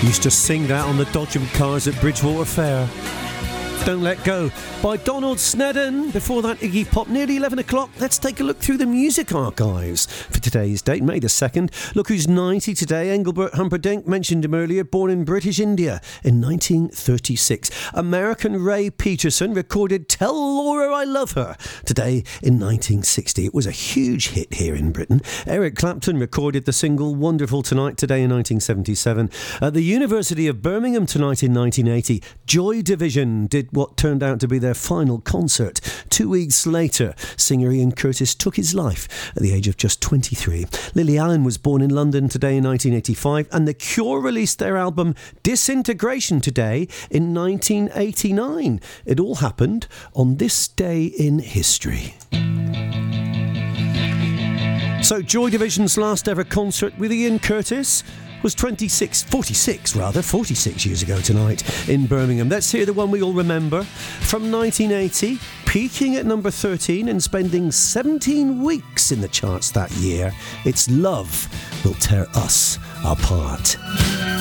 Used to sing that on the Dodgem cars at Bridgewater Fair. Don't Let Go by Donald Snedden. Before that, Iggy Pop. Nearly 11 o'clock. Let's take a look through the music archives for today's date, May the 2nd. Look who's 90 today. Engelbert Humperdinck, mentioned him earlier, born in British India in 1936. American Ray Peterson recorded Tell Laura I Love Her today in 1960. It was a huge hit here in Britain. Eric Clapton recorded the single Wonderful Tonight today in 1977. At the University of Birmingham tonight in 1980, Joy Division did what turned out to be their final concert. 2 weeks later, singer Ian Curtis took his life at the age of just 23. Lily Allen was born in London today in 1985, and The Cure released their album Disintegration today in 1989. It all happened on this day in history. So Joy Division's last ever concert with Ian Curtis was 46 years ago tonight in Birmingham. Let's hear the one we all remember from 1980, peaking at number 13 and spending 17 weeks in the charts that year. It's Love Will Tear Us Apart.